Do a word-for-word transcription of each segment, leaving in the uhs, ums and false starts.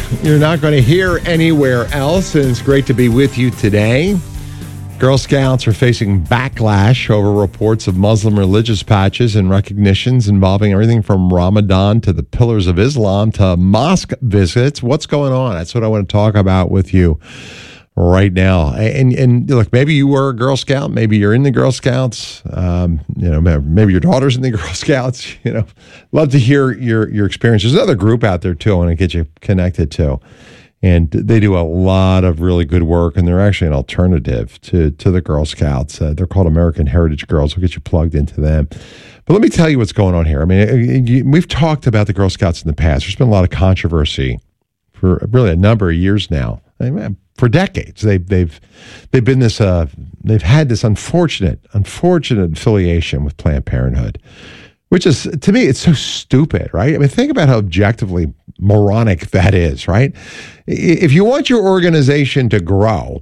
you're not going to hear anywhere else, and it's great to be with you today. Girl Scouts are facing backlash over reports of Muslim religious patches and recognitions involving everything from Ramadan to the Pillars of Islam to mosque visits. What's going on? That's what I want to talk about with you right now. And and look, maybe you were a Girl Scout, maybe you're in the Girl Scouts, um, you know, maybe your daughter's in the Girl Scouts. You know, love to hear your your experience. There's another group out there too I want to get you connected to. And they do a lot of really good work, and they're actually an alternative to, to the Girl Scouts. Uh, they're called American Heritage Girls. We'll get you plugged into them. But let me tell you what's going on here. I mean, we've talked about the Girl Scouts in the past. There's been a lot of controversy for really a number of years now. I mean, for decades, they've they've they've been this. Uh, they've had this unfortunate, unfortunate affiliation with Planned Parenthood, which is, to me, it's so stupid, right? I mean, think about how objectively moronic that is, right? If you want your organization to grow,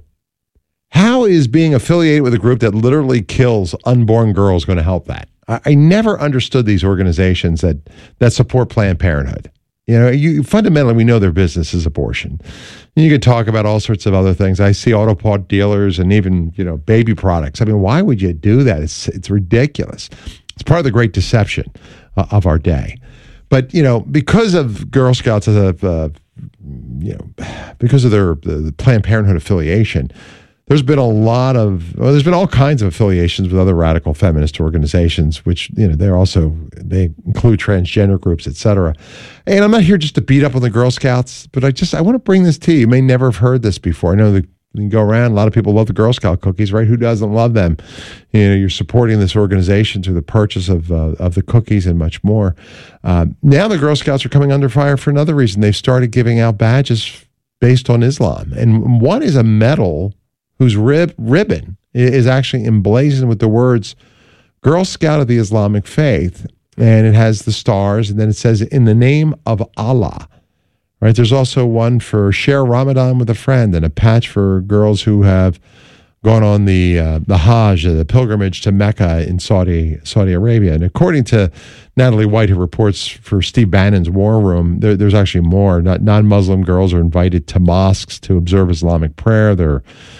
how is being affiliated with a group that literally kills unborn girls going to help that? I, I never understood these organizations that that support Planned Parenthood. You know, you fundamentally, we know their business is abortion. You could talk about all sorts of other things. I see auto part dealers and even, you know, baby products. I mean, why would you do that? It's it's ridiculous. It's part of the great deception uh, of our day. But, you know, because of Girl Scouts, as a, uh, you know, because of their the, the Planned Parenthood affiliation, there's been a lot of, well, there's been all kinds of affiliations with other radical feminist organizations, which, you know, they're also, they include transgender groups, et cetera. And I'm not here just to beat up on the Girl Scouts, but I just, I want to bring this to you. You may never have heard this before. I know that you can go around, a lot of people love the Girl Scout cookies, right? Who doesn't love them? You know, you're supporting this organization through the purchase of uh, of the cookies and much more. Uh, now the Girl Scouts are coming under fire for another reason. They've started giving out badges based on Islam. And one is a medal whose rib, ribbon is actually emblazoned with the words Girl Scout of the Islamic Faith. And it has the stars, and then it says, in the name of Allah. Right, there's also one for share Ramadan with a friend, and a patch for girls who have gone on the uh, the Hajj, the pilgrimage to Mecca in Saudi Saudi Arabia. And according to Natalie White, who reports for Steve Bannon's War Room, there, there's actually more. Not, non-Muslim girls are invited to mosques to observe Islamic prayer. They're,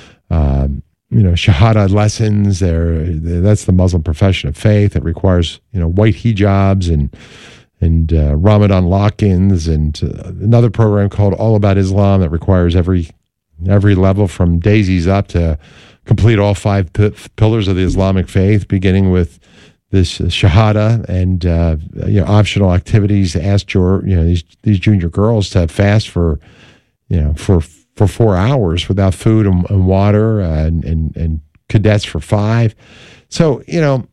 um, you know, Shahada lessons. They're, that's the Muslim profession of faith. It requires, you know, white hijabs and and uh, Ramadan lock-ins, and uh, another program called All About Islam that requires every every level from daisies up to complete all five p- pillars of the Islamic faith, beginning with this uh, Shahada and uh, you know, optional activities. Asked your you know these these junior girls to fast for you know for for four hours without food and, and water, uh, and, and and cadets for five. So you know.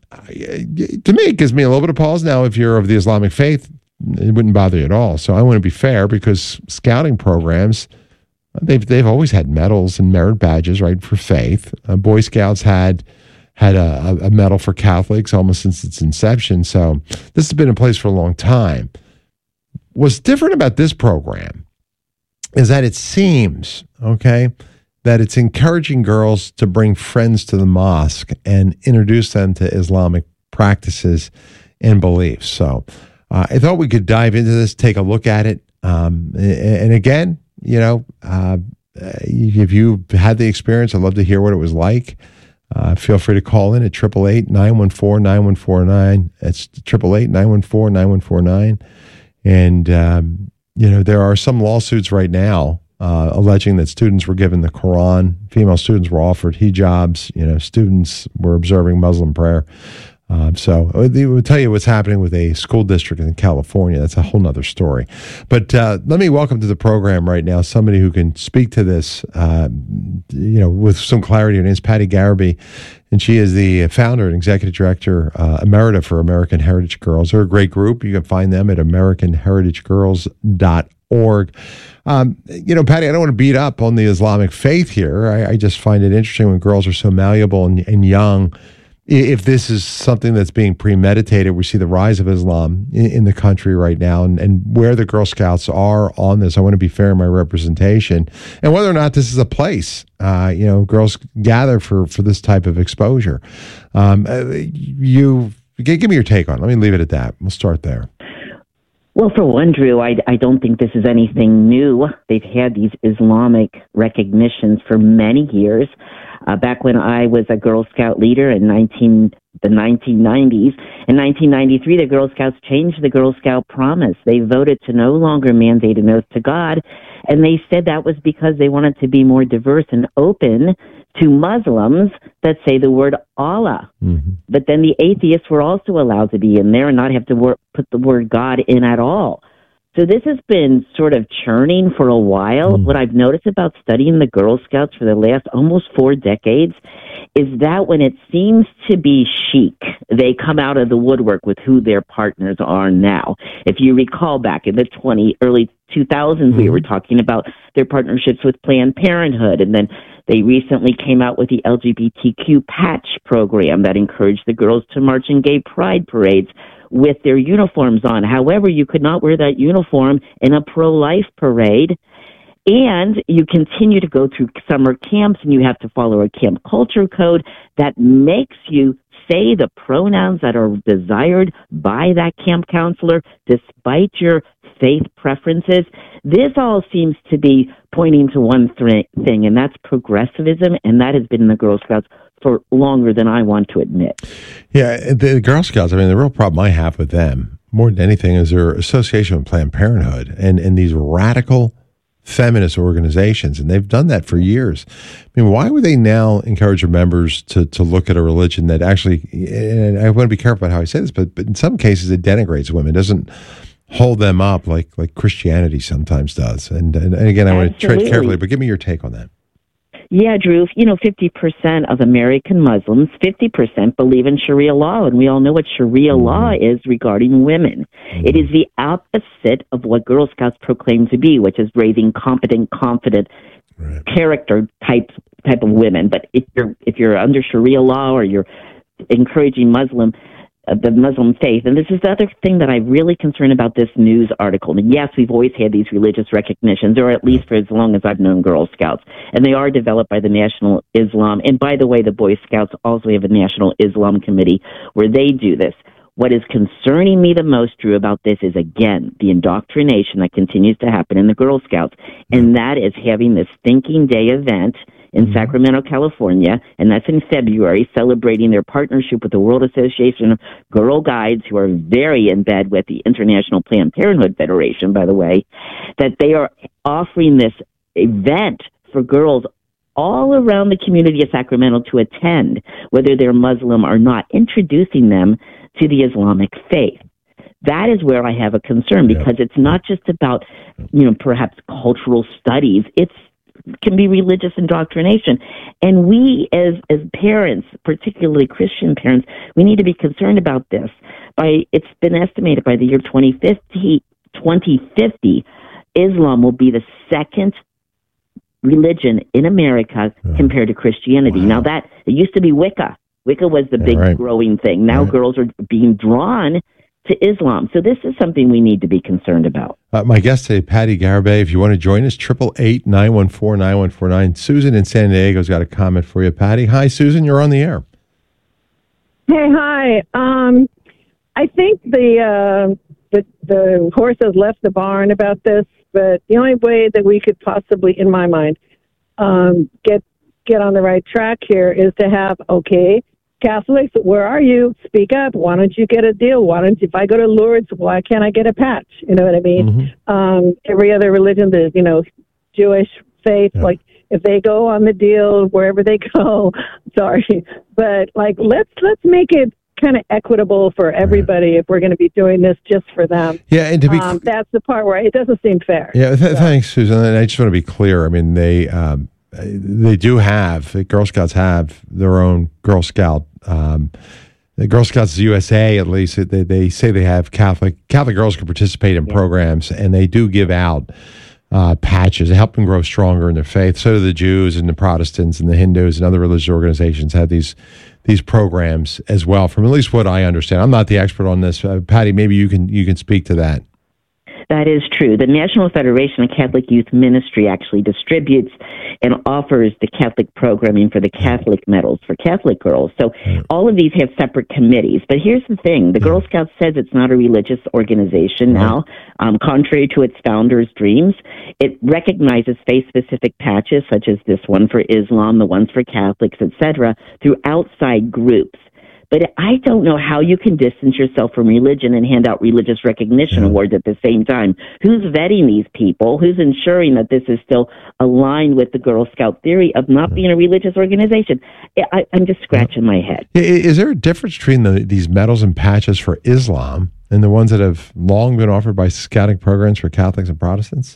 To me, it gives me a little bit of pause. Now, if you're of the Islamic faith, it wouldn't bother you at all. So I want to be fair, because scouting programs, they've they've always had medals and merit badges, right, for faith. Uh, Boy Scouts had had a, a medal for Catholics almost since its inception. So this has been in place for a long time. What's different about this program is that it seems, okay, that it's encouraging girls to bring friends to the mosque and introduce them to Islamic practices and beliefs. So uh, I thought we could dive into this, take a look at it. Um, and again, you know, uh, if you had the experience, I'd love to hear what it was like. Uh, feel free to call in at eight eight eight, nine one four, nine one four nine. It's eight eight eight, nine one four, nine one four nine. And, um, you know, there are some lawsuits right now Uh, alleging that students were given the Quran, female students were offered hijabs, you know, students were observing Muslim prayer. Um, so we will tell you what's happening with a school district in California. That's a whole nother story. But uh, let me welcome to the program right now somebody who can speak to this, uh, you know, with some clarity. Her name is Patty Garraby, and she is the founder and executive director uh, emerita for American Heritage Girls. They're a great group. You can find them at american heritage girls dot org. Um, you know, Patty, I don't want to beat up on the Islamic faith here. I, I just find it interesting when girls are so malleable and, and young. If this is something that's being premeditated, we see the rise of Islam in, in the country right now, and, and where the Girl Scouts are on this. I want to be fair in my representation, and whether or not this is a place, uh, you know, girls gather for, for this type of exposure. Um, you give me your take on it. Let me leave it at that. We'll start there. Well, for one, Drew, I, I don't think this is anything new. They've had these Islamic recognitions for many years. Uh, back when I was a Girl Scout leader in nineteen the nineteen nineties, in nineteen ninety-three, the Girl Scouts changed the Girl Scout promise. They voted to no longer mandate an oath to God, and they said that was because they wanted to be more diverse and open to Muslims that say the word Allah. Mm-hmm. But then the atheists were also allowed to be in there and not have to wor- put the word God in at all. So this has been sort of churning for a while. Mm. What I've noticed about studying the Girl Scouts for the last almost four decades is that when it seems to be chic, they come out of the woodwork with who their partners are now. If you recall back in the twenty early two thousands, mm. we were talking about their partnerships with Planned Parenthood, and then they recently came out with the L G B T Q patch program that encouraged the girls to march in gay pride parades with their uniforms on. However, you could not wear that uniform in a pro-life parade. And you continue to go through summer camps, and you have to follow a camp culture code that makes you say the pronouns that are desired by that camp counselor, despite your faith preferences. This all seems to be pointing to one th- thing, and that's progressivism, and that has been in the Girl Scouts for longer than I want to admit. Yeah, the Girl Scouts, I mean, the real problem I have with them, more than anything, is their association with Planned Parenthood and, and these radical feminist organizations, and they've done that for years. I mean, why would they now encourage their members to, to look at a religion that actually, and I want to be careful about how I say this, but, but in some cases it denigrates women, doesn't hold them up like like Christianity sometimes does. And, and, and again, I want to tread carefully, but give me your take on that. Yeah, Drew, you know, fifty percent of American Muslims, fifty percent believe in Sharia law, and we all know what Sharia mm-hmm. law is regarding women. Mm-hmm. It is the opposite of what Girl Scouts proclaim to be, which is raising competent, confident, right. character type type of women. But if you're if you're under Sharia law or you're encouraging Muslim uh, the Muslim faith, and this is the other thing that I'm really concerned about this news article. And yes, we've always had these religious recognitions, or at least for as long as I've known Girl Scouts, and they are developed by the National Islam. And by the way, the Boy Scouts also have a National Islam Committee where they do this. What is concerning me the most, Drew, about this is, again, the indoctrination that continues to happen in the Girl Scouts, and that is having this Thinking Day event in mm-hmm. Sacramento, California, and that's in February, celebrating their partnership with the World Association of Girl Guides, who are very in bed with the International Planned Parenthood Federation, by the way, that they are offering this event for girls all around the community of Sacramento to attend, whether they're Muslim or not, introducing them to the Islamic faith. That is where I have a concern, because it's not just about, you know, perhaps cultural studies. It's can be religious indoctrination. And we as as parents, particularly Christian parents, we need to be concerned about this. By it's been estimated by the year twenty fifty, Islam will be the second religion in America oh. compared to Christianity. Wow. Now that it used to be Wicca. Wicca was the yeah, big right. growing thing. Now right. girls are being drawn to Islam. So this is something we need to be concerned about. Uh, my guest today, Patty Garibay. If you want to join us, eight eight eight, nine one four, nine one four nine. Susan in San Diego's got a comment for you, Patty. Hi, Susan. You're on the air. Hey, hi. Um, I think the, uh, the the horse has left the barn about this, but the only way that we could possibly, in my mind, um, get get on the right track here is to have, okay, Catholics, where are you? Speak up. Why don't you get a deal? Why don't you, if I go to Lourdes, why can't I get a patch? You know what I mean? Mm-hmm. Um, every other religion, the, you know, Jewish faith, yeah. like if they go on the deal, wherever they go, sorry, but like, let's, let's make it kind of equitable for everybody, right. if we're going to be doing this just for them. Yeah. And to be, um, that's the part where it doesn't seem fair. Yeah. Th- so. Thanks, Susan. And I just want to be clear. I mean, they, um, they do have, the Girl Scouts have their own Girl Scout. Um, the Girl Scouts U S A, at least, they, they say they have Catholic Catholic girls can participate in yeah. programs, and they do give out uh, patches to help them grow stronger in their faith. So do the Jews and the Protestants and the Hindus and other religious organizations have these these programs as well. From at least what I understand, I'm not the expert on this. Uh, Patty, maybe you can you can speak to that. That is true. The National Federation of Catholic Youth Ministry actually distributes and offers the Catholic programming for the Catholic medals for Catholic girls. So all of these have separate committees. But here's the thing. The Girl Scouts says it's not a religious organization now, um, contrary to its founders' dreams. It recognizes faith-specific patches, such as this one for Islam, the ones for Catholics, et cetera, through outside groups. But I don't know how you can distance yourself from religion and hand out religious recognition awards at the same time. Who's vetting these people? Who's ensuring that this is still aligned with the Girl Scout theory of not being a religious organization? I, I'm just scratching my head. Is there a difference between the, these medals and patches for Islam and the ones that have long been offered by scouting programs for Catholics and Protestants?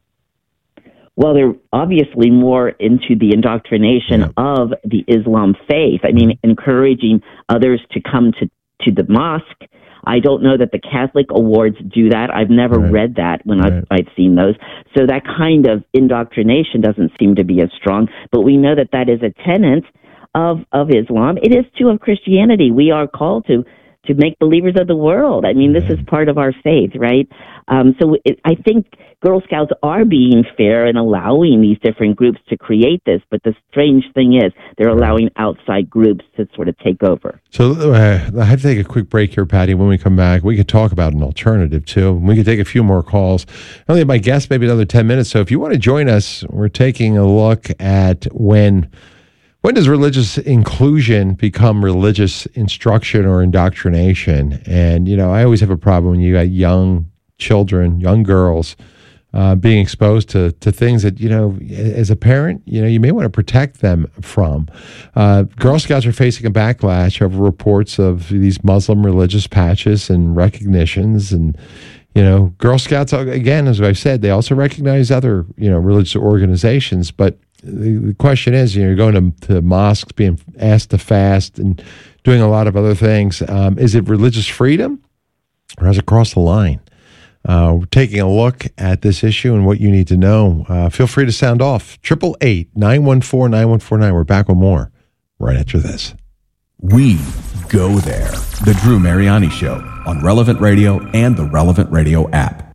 Well, they're obviously more into the indoctrination yeah. of the Islam faith. I mean, encouraging others to come to, to the mosque. I don't know that the Catholic awards do that. I've never right. read that when right. I've, I've seen those. So that kind of indoctrination doesn't seem to be as strong. But we know that that is a tenet of, of Islam. It is too of Christianity. We are called to to make believers of the world. I mean, this is part of our faith, right? Um, so it, I think Girl Scouts are being fair and allowing these different groups to create this, but the strange thing is they're allowing outside groups to sort of take over. So uh, I have to take a quick break here, Patty. When we come back, we could talk about an alternative, too. We could take a few more calls. I only have my guest, maybe another ten minutes. So if you want to join us, we're taking a look at when... When does religious inclusion become religious instruction or indoctrination? And, you know, I always have a problem when you got young children, young girls, uh, being exposed to, to things that, you know, as a parent, you know, you may want to protect them from. Uh, Girl Scouts are facing a backlash over reports of these Muslim religious patches and recognitions. And, you know, Girl Scouts, again, as I've said, they also recognize other, you know, religious organizations, but the question is, you know, you're going to, to mosques, being asked to fast, and doing a lot of other things. Um, is it religious freedom, or has it crossed the line? Uh, we're taking a look at this issue and what you need to know. Uh, feel free to sound off. eight eight eight, nine one four, nine one four nine. We're back with more right after this. We go there. The Drew Mariani Show on Relevant Radio and the Relevant Radio app.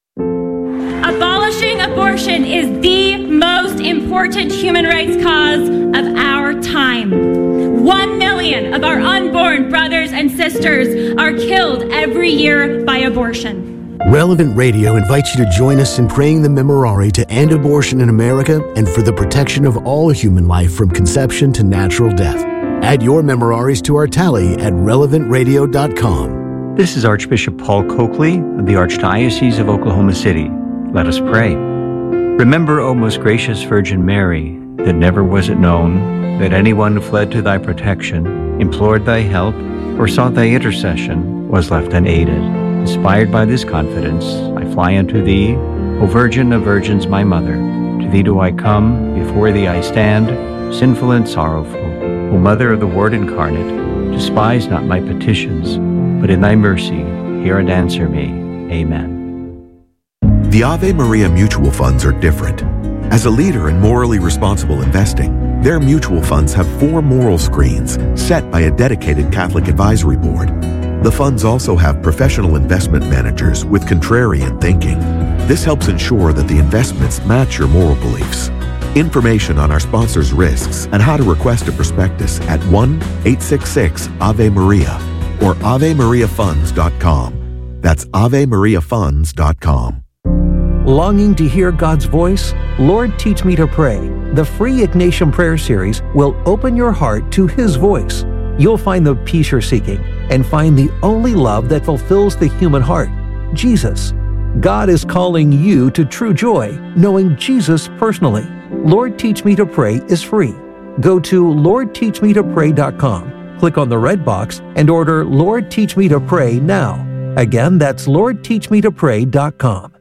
Abolishing abortion is the most important human rights cause of our time. One million of our unborn brothers and sisters are killed every year by abortion. Relevant Radio invites you to join us in praying the Memorare to end abortion in America and for the protection of all human life from conception to natural death. Add your Memoraries to our tally at relevant radio dot com. This is Archbishop Paul Coakley of the Archdiocese of Oklahoma City. Let us pray. Remember, O most gracious Virgin Mary, that never was it known that anyone who fled to thy protection, implored thy help, or sought thy intercession was left unaided. Inspired by this confidence, I fly unto thee, O Virgin of Virgins, my Mother. To thee do I come, before thee I stand, sinful and sorrowful. O Mother of the Word incarnate, despise not my petitions, but in thy mercy hear and answer me. Amen. The Ave Maria mutual funds are different. As a leader in morally responsible investing, their mutual funds have four moral screens set by a dedicated Catholic advisory board. The funds also have professional investment managers with contrarian thinking. This helps ensure that the investments match your moral beliefs. Information on our sponsors' risks and how to request a prospectus at one eight six six Ave Maria or ave maria funds dot com. That's ave maria funds dot com. Longing to hear God's voice? Lord, Teach Me to Pray. The free Ignatian Prayer Series will open your heart to His voice. You'll find the peace you're seeking and find the only love that fulfills the human heart, Jesus. God is calling you to true joy, knowing Jesus personally. Lord, Teach Me to Pray is free. Go to lord teach me to pray dot com, click on the red box, and order Lord, Teach Me to Pray now. Again, that's lord teach me to pray dot com.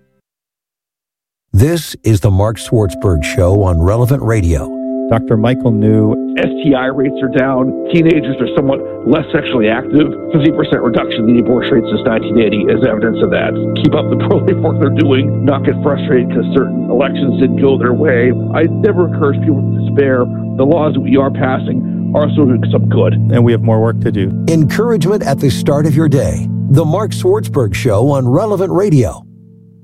This is the Mark Swartzberg Show on Relevant Radio. Doctor Michael New. S T I rates are down. Teenagers are somewhat less sexually active. fifty percent reduction in the abortion rates since nineteen eighty is evidence of that. Keep up the pro-life work they're doing. Not get frustrated because certain elections didn't go their way. I never encourage people to despair. The laws that we are passing are also doing some good. And we have more work to do. Encouragement at the start of your day. The Mark Swartzberg Show on Relevant Radio.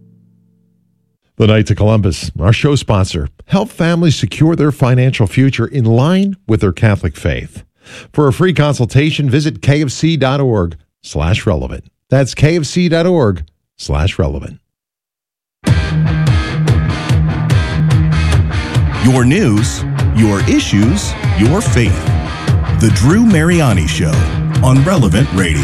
The Knights of Columbus, our show sponsor, help families secure their financial future in line with their Catholic faith. For a free consultation, visit kfc.org slash relevant. That's kfc.org slash relevant. Your news, your issues, your faith. The Drew Mariani Show on Relevant Radio.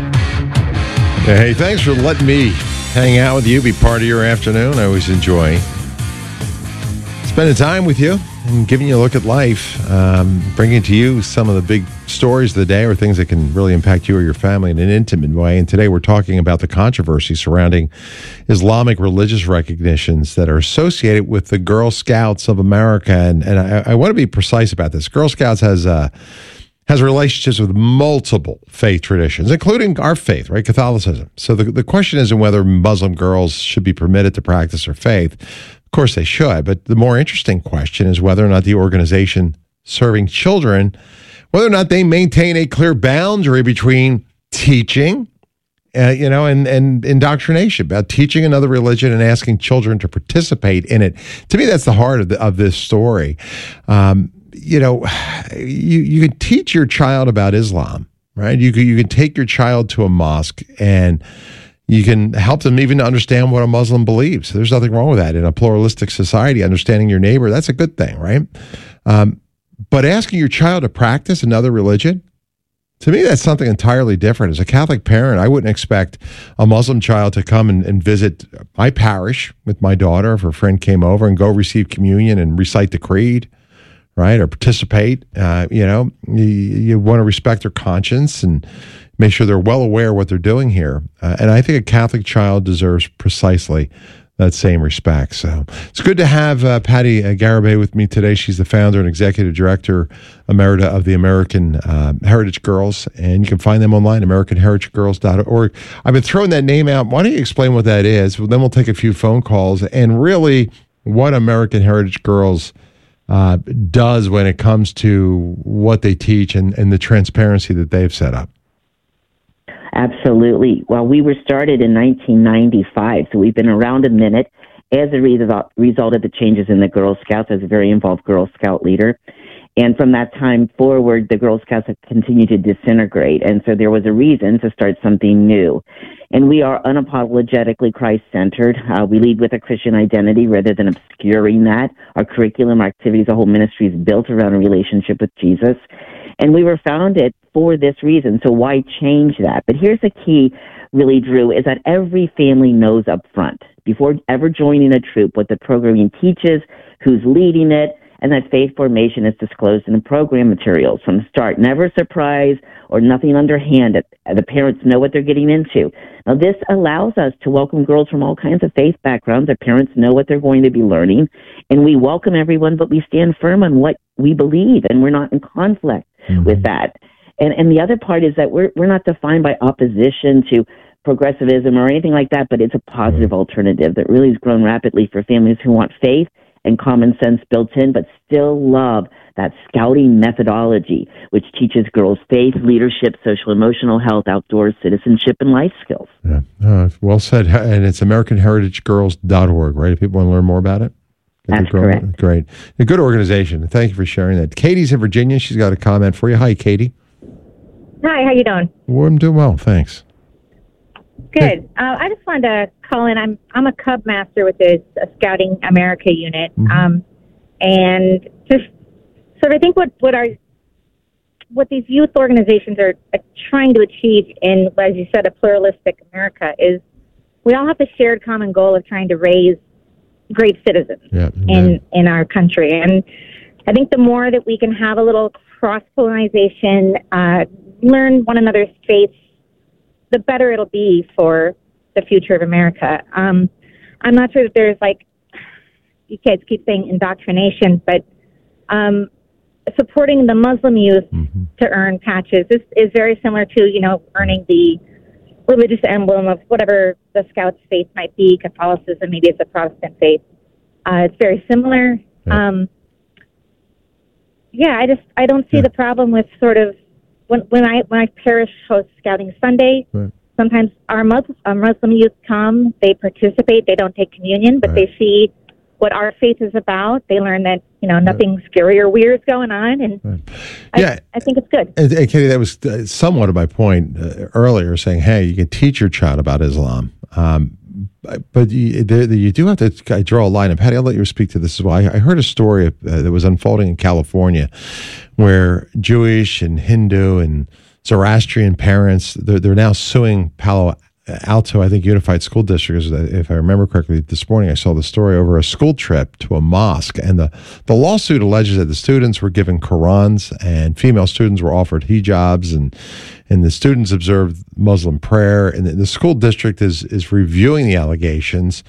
Hey, thanks for letting me hang out with you, be part of your afternoon. I always enjoy spending time with you and giving you a look at life, um, bringing to you some of the big stories of the day or things that can really impact you or your family in an intimate way. And today we're talking about the controversy surrounding Islamic religious recognitions that are associated with the Girl Scouts of America. And, and I, I want to be precise about this. Girl Scouts has uh, has relationships with multiple faith traditions, including our faith, right? Catholicism. So the, the question isn't whether Muslim girls should be permitted to practice their faith. Of course they should, but the more interesting question is whether or not the organization serving children, whether or not they maintain a clear boundary between teaching, uh, you know, and, and indoctrination, about teaching another religion and asking children to participate in it. To me, that's the heart of, the, of this story. Um, you know, you, you can teach your child about Islam, right? You can, you can take your child to a mosque and you can help them even to understand what a Muslim believes. There's nothing wrong with that. In a pluralistic society, understanding your neighbor, that's a good thing, right? Um, but asking your child to practice another religion, to me, that's something entirely different. As a Catholic parent, I wouldn't expect a Muslim child to come and, and visit my parish with my daughter if her friend came over and go receive communion and recite the creed, right? Or participate. Uh, you know, you, you want to respect their conscience and make sure they're well aware of what they're doing here. Uh, and I think a Catholic child deserves precisely that same respect. So it's good to have uh, Patty uh, Garibay with me today. She's the founder and executive director emerita of the American uh, Heritage Girls. And you can find them online, american heritage girls dot org. I've been throwing that name out. Why don't you explain what that is? Well, then we'll take a few phone calls and really what American Heritage Girls uh, does when it comes to what they teach and, and the transparency that they've set up. Absolutely. Well, we were started in nineteen ninety-five, so we've been around a minute as a result, result of the changes in the Girl Scouts, as a very involved Girl Scout leader. And from that time forward, the Girl Scouts have continued to disintegrate. And so there was a reason to start something new. And we are unapologetically Christ-centered. Uh, we lead with a Christian identity rather than obscuring that. Our curriculum, our activities, the whole ministry is built around a relationship with Jesus. And we were founded for this reason, so why change that? But here's the key, really, Drew, is that every family knows up front, before ever joining a troop, what the programming teaches, who's leading it, and that faith formation is disclosed in the program materials from the start. Never a surprise or nothing underhand. The parents know what they're getting into. Now, this allows us to welcome girls from all kinds of faith backgrounds. Their parents know what they're going to be learning, and we welcome everyone, but we stand firm on what we believe, and we're not in conflict mm-hmm. with that. And and the other part is that we're we're not defined by opposition to progressivism or anything like that, but it's a positive alternative that really has grown rapidly for families who want faith and common sense built in, but still love that scouting methodology, which teaches girls faith, leadership, social emotional health, outdoors, citizenship, and life skills. Yeah, uh, well said. And it's american heritage girls dot org, right? If people want to learn more about it? That's correct. Great. A good organization. Thank you for sharing that. Katie's in Virginia. She's got a comment for you. Hi, Katie. Hi, how you doing? Well, I'm doing well, thanks. Good. Hey. Uh, I just wanted to call in. I'm I'm a Cub Master with the Scouting America unit, mm-hmm. um, and just sort of think what what our what these youth organizations are uh, trying to achieve in, as you said, a pluralistic America is we all have the shared common goal of trying to raise great citizens yeah, in in our country, and I think the more that we can have a little cross pollination, uh, learn one another's faiths, the better it'll be for the future of America. Um, I'm not sure that there's like, you kids keep saying indoctrination, but um, supporting the Muslim youth mm-hmm. to earn patches is, is very similar to, you know, earning the religious emblem of whatever the Scouts' faith might be, Catholicism, maybe it's a Protestant faith. Uh, it's very similar. Yeah. Um, yeah, I just, I don't see yeah. the problem with sort of, When when I when I parish host Scouting Sunday, right. sometimes our Muslim, our Muslim youth come, they participate, they don't take communion, but right. they see what our faith is about. They learn that, you know, nothing scary or weird is going on, and right. I, yeah. I think it's good. And, and Katie, that was uh, somewhat of my point uh, earlier, saying, hey, you can teach your child about Islam, um, but you, the, the, you do have to draw a line. And Patty, I'll let you speak to this as well. I, I heard a story uh, that was unfolding in California where Jewish and Hindu and Zoroastrian parents, they're, they're now suing Palo Alto, I think, Unified School District. If I remember correctly, this morning I saw the story over a school trip to a mosque. And the, the lawsuit alleges that the students were given Qurans and female students were offered hijabs, and and the students observed Muslim prayer. And the, the school district is is reviewing the allegations.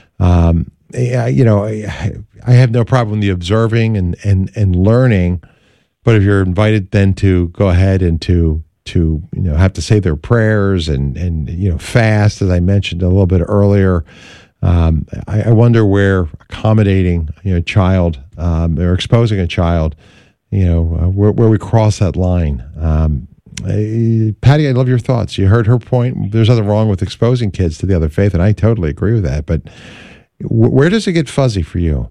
Um, I, you know, I, I have no problem with the observing and, and, and learning, but if you're invited then to go ahead and to to, you know, have to say their prayers and, and, you know, fast, as I mentioned a little bit earlier. Um, I, I wonder where accommodating, you know, a child, um, or exposing a child, you know, uh, where, where we cross that line. Um, uh, Patty, I love your thoughts. You heard her point. There's nothing wrong with exposing kids to the other faith, and I totally agree with that. But w- where does it get fuzzy for you?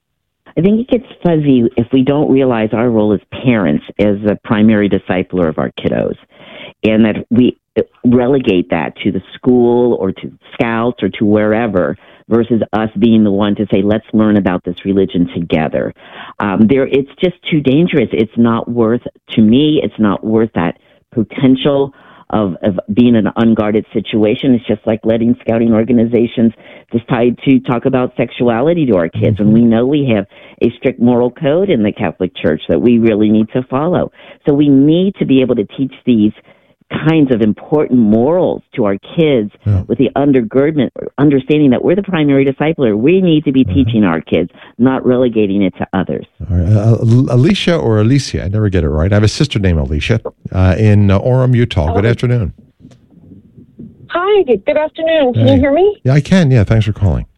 I think it gets fuzzy if we don't realize our role as parents as the primary discipler of our kiddos, and that we relegate that to the school or to scouts or to wherever, versus us being the one to say, let's learn about this religion together. Um, there, it's just too dangerous. It's not worth, to me, it's not worth that potential of, of being in an unguarded situation. It's just like letting scouting organizations decide to talk about sexuality to our kids. And we know we have a strict moral code in the Catholic Church that we really need to follow. So we need to be able to teach these kinds of important morals to our kids yeah. with the undergirdment, understanding that we're the primary discipler. We need to be uh-huh. teaching our kids, not relegating it to others. All right. Uh, Alicia or Alicia, I never get it right. I have a sister named Alicia uh, in uh, Orem, Utah. Good afternoon. Hi, good afternoon. Can hey. you hear me? Yeah, I can. Yeah, thanks for calling.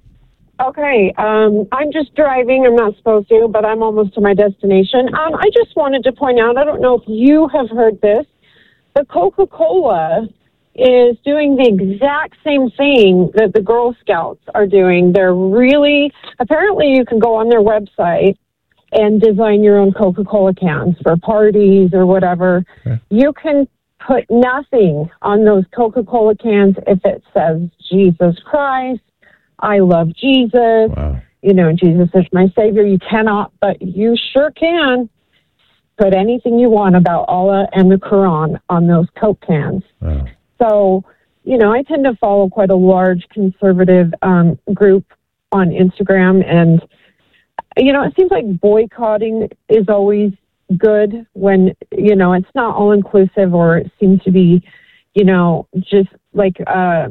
Okay, um, I'm just driving. I'm not supposed to, but I'm almost to my destination. Um, I just wanted to point out, I don't know if you have heard this, but Coca-Cola is doing the exact same thing that the Girl Scouts are doing. They're really, apparently you can go on their website and design your own Coca-Cola cans for parties or whatever. Okay. You can put nothing on those Coca-Cola cans if it says Jesus Christ, I love Jesus, wow. you know, Jesus is my Savior. You cannot, but you sure can put anything you want about Allah and the Quran on those Coke cans. Wow. So, you know, I tend to follow quite a large conservative um, group on Instagram, and, you know, it seems like boycotting is always good when, you know, it's not all-inclusive, or it seems to be, you know, just like, uh,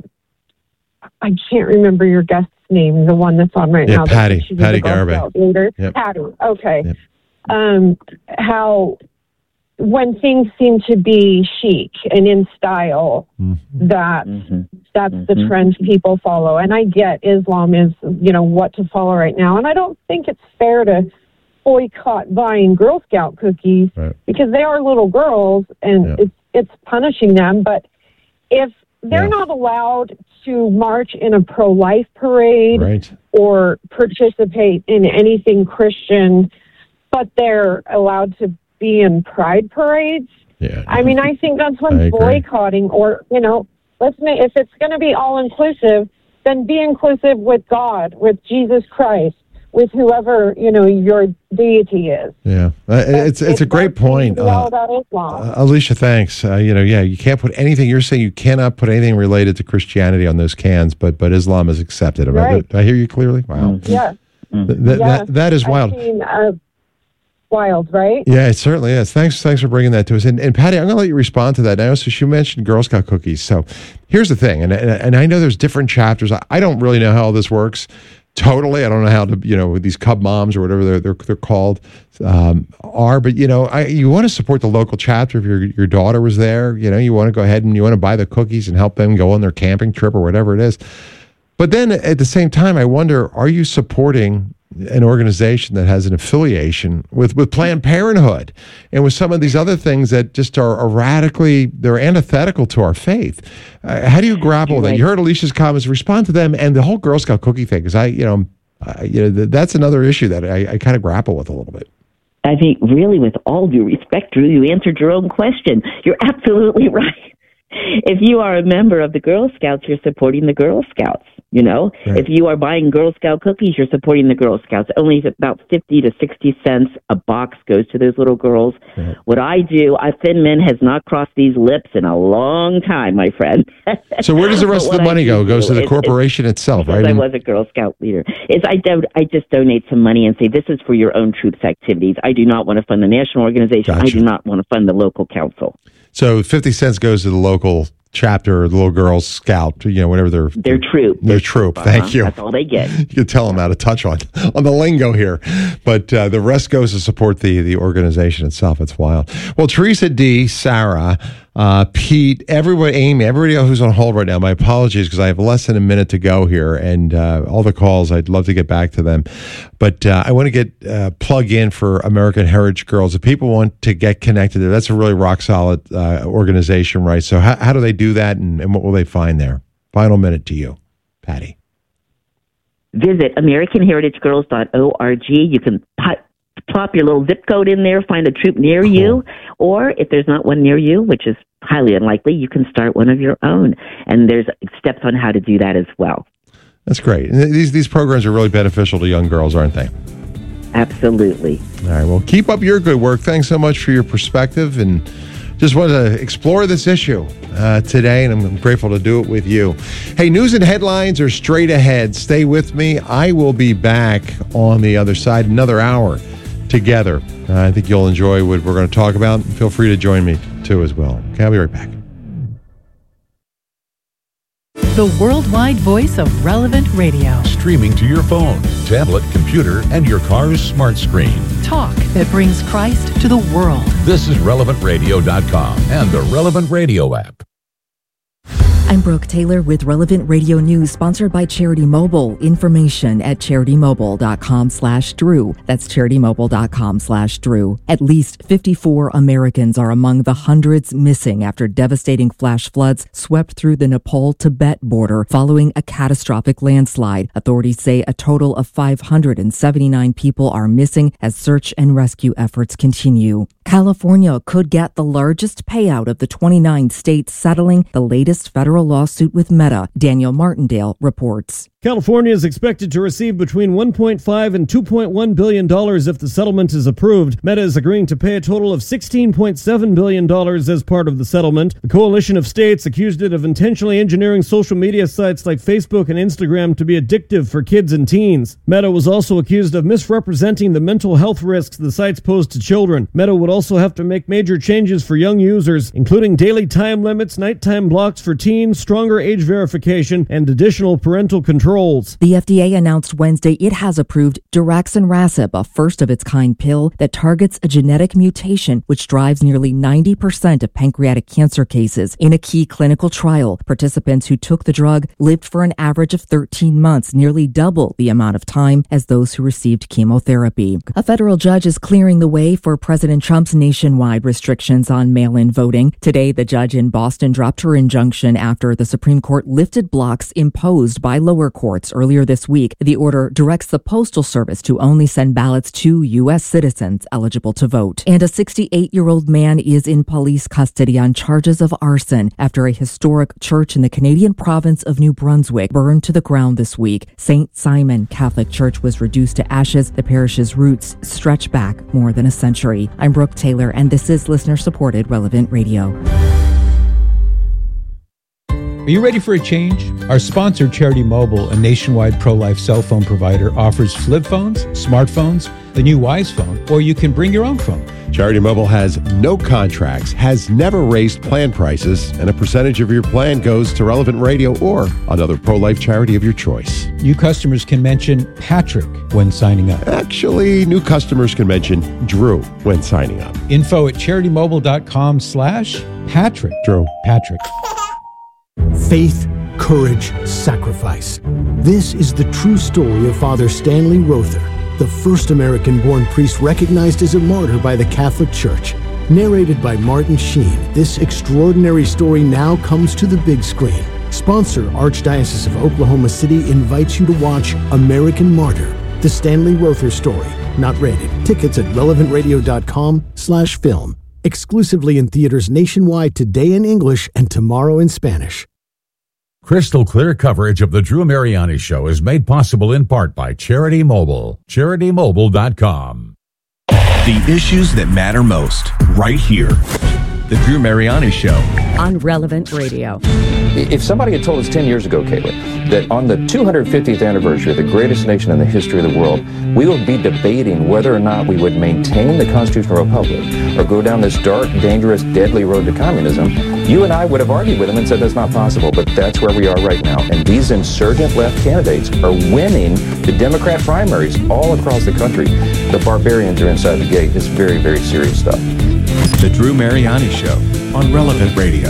I can't remember your guest's name, the one that's on right yeah, now. Patty, Patty Garibay. Yep. Patty, okay. Yep. Um, how when things seem to be chic and in style, mm-hmm. that mm-hmm. that's mm-hmm. the trend people follow. And I get Islam is, you know, what to follow right now. And I don't think it's fair to boycott buying Girl Scout cookies right. because they are little girls, and yeah. it's it's punishing them. But if they're yeah. not allowed to march in a pro-life parade right. or participate in anything Christian, but they're allowed to be in pride parades. Yeah, I mean, I think that's when boycotting, or, you know, let's make, if it's going to be all-inclusive, then be inclusive with God, with Jesus Christ, with whoever, you know, your deity is. Yeah, uh, it's it's a great point. Uh, uh, Alicia, thanks. Uh, you know, yeah, you can't put anything, you're saying you cannot put anything related to Christianity on those cans, but but Islam is accepted. Right. I, I hear you clearly? Wow. Yeah. Th- th- yeah. That, that is wild. I mean, uh, wild, right? Yeah, it certainly is. Thanks thanks for bringing that to us. And, and Patty, I'm going to let you respond to that now. So she mentioned Girl Scout cookies. So here's the thing, and, and, and I know there's different chapters. I, I don't really know how all this works. Totally, I don't know how to, you know, these Cub moms or whatever they're they're, they're called um, are, but you know, I, you want to support the local chapter. If your your daughter was there, you know, you want to go ahead and you want to buy the cookies and help them go on their camping trip or whatever it is. But then at the same time, I wonder, are you supporting an organization that has an affiliation with, with Planned Parenthood and with some of these other things that just are, are radically, they're antithetical to our faith. Uh, how do you grapple with that? You heard Alicia's comments, respond to them, and the whole Girl Scout cookie thing, because I, you know, I, you know, th- that's another issue that I, I kind of grapple with a little bit. I think, really, with all due respect, Drew, you answered your own question. You're absolutely right. If you are a member of the Girl Scouts, you're supporting the Girl Scouts. You know, right. If you are buying Girl Scout cookies, you're supporting the Girl Scouts. Only about fifty to sixty cents a box goes to those little girls. Right. What I do, I, Thin Mint has not crossed these lips in a long time, my friend. So where does the rest of the money go? It goes to the is, corporation itself, right? I was a Girl Scout leader. Is I, do, I just donate some money and say, this is for your own troops activities. I do not want to fund the national organization. Gotcha. I do not want to fund the local council. So fifty cents goes to the local chapter, or the little Girl Scout, you know, whatever their their troop. Their troop. Uh-huh. Thank you. That's all they get. You can tell them how to touch on on the lingo here, but uh, the rest goes to support the the organization itself. It's wild. Well, Teresa D, Sarah, uh, Pete, everybody, Amy, everybody who's on hold right now. My apologies because I have less than a minute to go here, and uh, all the calls. I'd love to get back to them, but uh, I want to get uh, plug in for American Heritage Girls. If people want to get connected, that's a really rock solid uh, organization, right? So how, how do they do that, and, and what will they find there? Final minute to you, Patty. Visit american heritage girls dot org. You can put, plop your little zip code in there, find a troop near cool. you, or if there's not one near you, which is highly unlikely, you can start one of your own. And there's steps on how to do that as well. That's great. And these these programs are really beneficial to young girls, aren't they? Absolutely. All right. Well, keep up your good work. Thanks so much for your perspective, and just wanted to explore this issue uh, today, and I'm grateful to do it with you. Hey, news and headlines are straight ahead. Stay with me. I will be back on the other side, another hour together. Uh, I think you'll enjoy what we're going to talk about. Feel free to join me, too, as well. Okay, I'll be right back. The worldwide voice of Relevant Radio. Streaming to your phone, tablet, computer, and your car's smart screen. Talk that brings Christ to the world. This is relevant radio dot com and the Relevant Radio app. I'm Brooke Taylor with Relevant Radio News, sponsored by Charity Mobile. Information at charity mobile dot com slash Drew. That's charity mobile dot com slash Drew. At least fifty-four Americans are among the hundreds missing after devastating flash floods swept through the Nepal-Tibet border following a catastrophic landslide. Authorities say a total of five hundred seventy-nine people are missing as search and rescue efforts continue. California could get the largest payout of the twenty-nine states settling the latest federal lawsuit with Meta. Daniel Martindale reports. California is expected to receive between one point five and two point one billion dollars if the settlement is approved. Meta is agreeing to pay a total of sixteen point seven billion dollars as part of the settlement. The coalition of states accused it of intentionally engineering social media sites like Facebook and Instagram to be addictive for kids and teens. Meta was also accused of misrepresenting the mental health risks the sites pose to children. Meta would also have to make major changes for young users, including daily time limits, nighttime blocks for teens, stronger age verification, and additional parental control. The F D A announced Wednesday it has approved daraxonrasib, a first-of-its-kind pill that targets a genetic mutation which drives nearly ninety percent of pancreatic cancer cases. In a key clinical trial, participants who took the drug lived for an average of thirteen months, nearly double the amount of time as those who received chemotherapy. A federal judge is clearing the way for President Trump's nationwide restrictions on mail-in voting. Today, the judge in Boston dropped her injunction after the Supreme Court lifted blocks imposed by lower courts earlier this week. The order directs the Postal Service to only send ballots to U S citizens eligible to vote. And a sixty-eight-year-old man is in police custody on charges of arson after a historic church in the Canadian province of New Brunswick burned to the ground this week. Saint Simon Catholic Church was reduced to ashes. The parish's roots stretch back more than a century. I'm Brooke Taylor, and this is listener-supported Relevant Radio. Are you ready for a change? Our sponsor, Charity Mobile, a nationwide pro-life cell phone provider, offers flip phones, smartphones, the new Wise phone, or you can bring your own phone. Charity Mobile has no contracts, has never raised plan prices, and a percentage of your plan goes to Relevant Radio or another pro-life charity of your choice. New customers can mention Patrick when signing up. Actually, new customers can mention Drew when signing up. Info at charity mobile dot com slash Patrick. Drew. Patrick. Faith, courage, sacrifice. This is the true story of Father Stanley Rother, the first American-born priest recognized as a martyr by the Catholic Church. Narrated by Martin Sheen, this extraordinary story now comes to the big screen. Sponsor Archdiocese of Oklahoma City invites you to watch American Martyr, the Stanley Rother story. Not rated. Tickets at relevant radio dot com slash film. Exclusively in theaters nationwide today in English and tomorrow in Spanish. Crystal clear coverage of the Drew Mariani Show is made possible in part by Charity Mobile. charity mobile dot com. The issues that matter most, right here. The Drew Mariani Show. On Relevant Radio. If somebody had told us ten years ago, Caitlin, that on the two hundred fiftieth anniversary of the greatest nation in the history of the world, we would be debating whether or not we would maintain the constitutional republic or go down this dark, dangerous, deadly road to communism, you and I would have argued with them and said that's not possible, but that's where we are right now. And these insurgent left candidates are winning the Democrat primaries all across the country. The barbarians are inside the gate. It's very, very serious stuff. The Drew Mariani Show on Relevant Radio.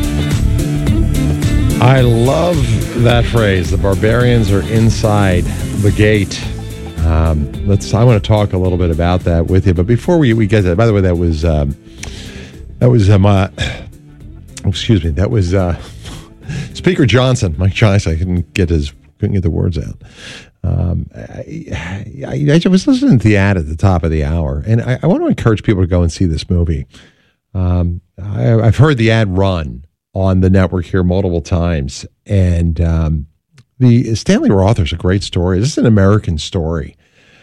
I love that phrase. The barbarians are inside the gate. Um, let's. I want to talk a little bit about that with you. But before we, we get to that, by the way, that was um, that was uh, my. Excuse me. That was uh, Speaker Johnson, Mike Johnson. I couldn't get his couldn't get the words out. Um, I, I, I was listening to the ad at the top of the hour, and I, I want to encourage people to go and see this movie. Um, I, I've heard the ad run on the network here multiple times, and um, the Stanley Rother is a great story. This is an American story.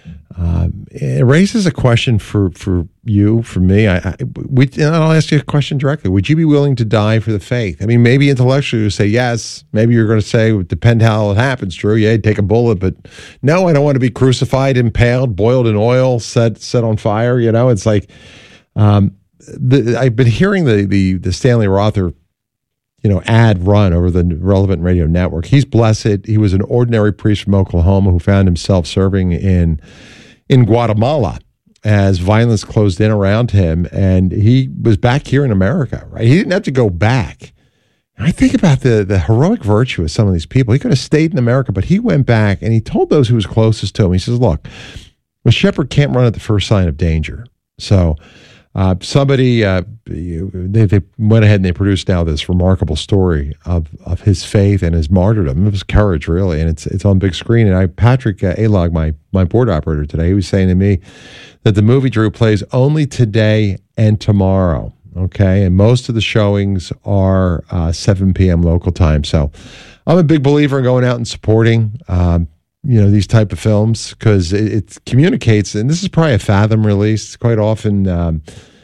Um, it raises a question for, for you, for me. I, I we, and I'll ask you a question directly. Would you be willing to die for the faith? I mean, maybe intellectually you say yes. Maybe you're going to say, it depends how it happens, Drew. Yeah, take a bullet, but no, I don't want to be crucified, impaled, boiled in oil, set set on fire. You know, it's like um, the, I've been hearing the the the Stanley Rother, you know, ad run over the Relevant Radio Network. He's blessed. He was an ordinary priest from Oklahoma who found himself serving in in Guatemala as violence closed in around him, and he was back here in America, right? He didn't have to go back. I think about the, the heroic virtue of some of these people. He could have stayed in America, but he went back, and he told those who was closest to him, he says, look, a shepherd can't run at the first sign of danger. So uh, somebody, uh, they, they went ahead and they produced now this remarkable story of, of his faith and his martyrdom, of his courage, really, and it's it's on big screen. And I, Patrick uh, Alog, my my board operator today, he was saying to me that the movie, Drew, plays only today and tomorrow, okay? And most of the showings are uh, seven p.m. local time. So I'm a big believer in going out and supporting um, you know, these type of films, because it, it communicates, and this is probably a Fathom release. Quite often, um,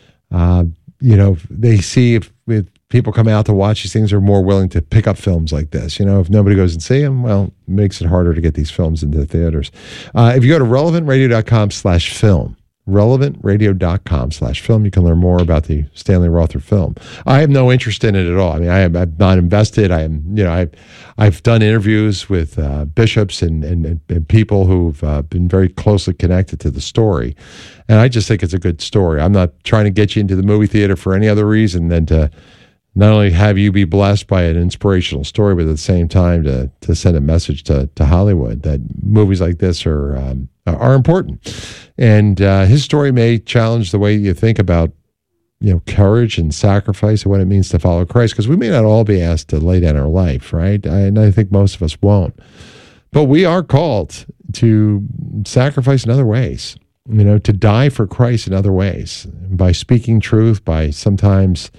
uh, you know, they see if, if people come out to watch these things, are more willing to pick up films like this. You know, if nobody goes and see them, well, it makes it harder to get these films into the theaters. Uh, if you go to relevant radio dot com slash film, relevant radio dot com slash film, you can learn more about the Stanley Rother film. I have no interest in it at all. I mean, I am, I'm not invested. I am, you know, I've, I've done interviews with uh, bishops and, and, and people who've uh, been very closely connected to the story. And I just think it's a good story. I'm not trying to get you into the movie theater for any other reason than to not only have you be blessed by an inspirational story, but at the same time to to send a message to to Hollywood that movies like this are um, are important. And uh, his story may challenge the way you think about, you know, courage and sacrifice and what it means to follow Christ, because we may not all be asked to lay down our life, right? I, and I think most of us won't. But we are called to sacrifice in other ways, you know, to die for Christ in other ways, by speaking truth, by sometimes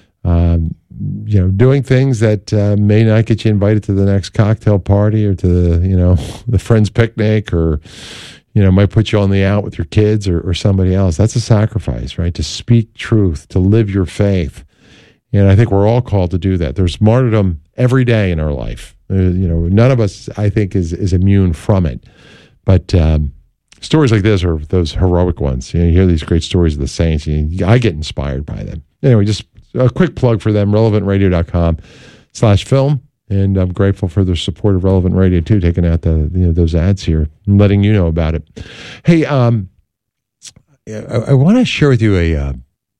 Um, you know, doing things that uh, may not get you invited to the next cocktail party or to the, you know, the friend's picnic, or, you know, might put you on the out with your kids or, or somebody else. That's a sacrifice, right? To speak truth, to live your faith. And I think we're all called to do that. There's martyrdom every day in our life. Uh, you know, none of us, I think, is is immune from it. But um, stories like this are those heroic ones. You know, you hear these great stories of the saints. You, I get inspired by them. Anyway, just a quick plug for them, relevant radio dot com slash film. And I'm grateful for their support of Relevant Radio, too, taking out the, you know, those ads here and letting you know about it. Hey, um, I, I want to share with you a, uh,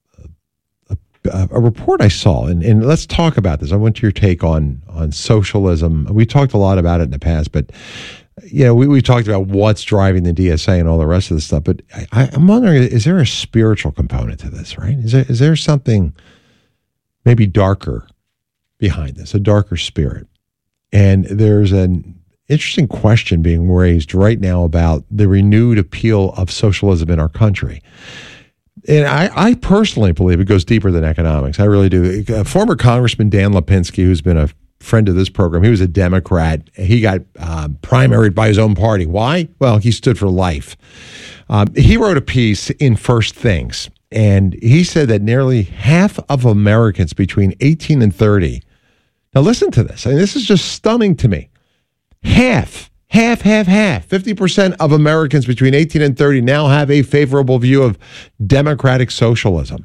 a, a report I saw, and, and let's talk about this. I want your take on, on socialism. We talked a lot about it in the past, but you know, we, we talked about what's driving the D S A and all the rest of the stuff, but I, I'm wondering, is there a spiritual component to this, right? Is there, is there something maybe darker behind this, a darker spirit? And there's an interesting question being raised right now about the renewed appeal of socialism in our country. And I, I personally believe it goes deeper than economics. I really do. Uh, former Congressman Dan Lipinski, who's been a friend of this program, he was a Democrat. He got uh, primaried by his own party. Why? Well, he stood for life. Um, he wrote a piece in First Things, and he said that nearly half of Americans between eighteen and thirty. Now listen to this. I mean, this is just stunning to me. Half, half, half, half, fifty percent of Americans between eighteen and thirty now have a favorable view of democratic socialism.